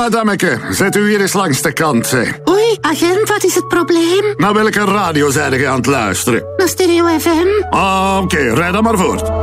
madammeke. Zet u hier eens langs de kant, zeg. Oei, agent, wat is het probleem? Naar welke radio zijn je aan het luisteren? Naar Stereo FM. Oké, rijd dan maar voort.